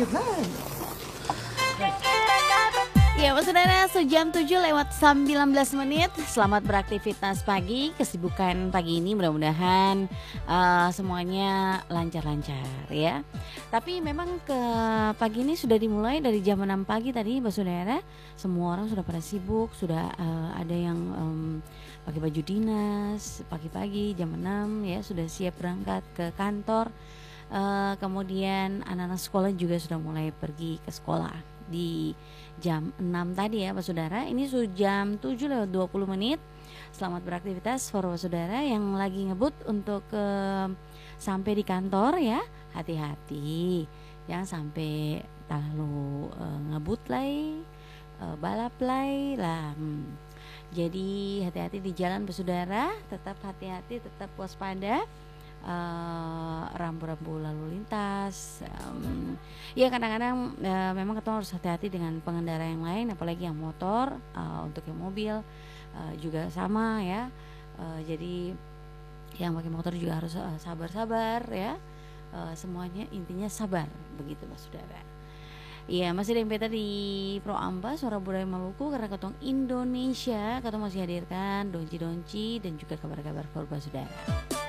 pagi. Ya, Mas Saudara, sejam 7 lewat 19 menit. Selamat beraktivitas pagi. Kesibukan pagi ini mudah-mudahan semuanya lancar-lancar ya. Tapi memang ke pagi ini sudah dimulai dari jam 6 pagi tadi, Mas Saudara. Semua orang sudah pada sibuk, sudah ada yang pakai baju dinas pagi-pagi jam 6 ya, sudah siap berangkat ke kantor. Kemudian anak-anak sekolah juga sudah mulai pergi ke sekolah di jam 6 tadi ya Pak Saudara. Ini sudah jam 7 lewat 20 menit. Selamat beraktivitas for Pak Saudara yang lagi ngebut untuk sampai di kantor ya. Hati-hati jangan sampai terlalu ngebut lay, balap lay lah. Jadi hati-hati di jalan Pak Saudara, tetap hati-hati, tetap waspada. Rambu-rambu lalu lintas, ya kadang-kadang memang kita harus hati-hati dengan pengendara yang lain, apalagi yang motor. Untuk yang mobil juga sama ya. Jadi yang pakai motor juga harus sabar-sabar ya. Semuanya intinya sabar, begitu Mas Saudara. Iya, masih ada yang beta di Pro Amba Suara Budaya Maluku, karena ketong Indonesia ketong masih hadirkan donci-donci dan juga kabar-kabar korban Saudara.